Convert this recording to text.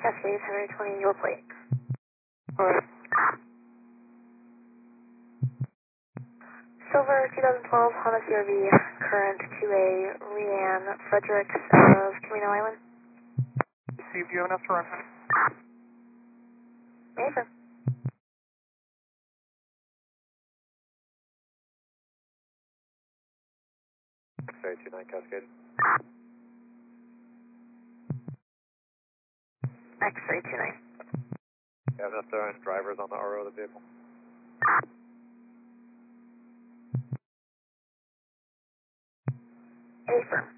Cascade 120, your plate. Alright. Silver 2012 Honda CRV, current 2A, Rianne Fredericks out of Camino Island. Received you enough to run. Affirm. X-ray 29 Cascade. X-ray 29. You have enough to run drivers on the RO of the vehicle? Affirm.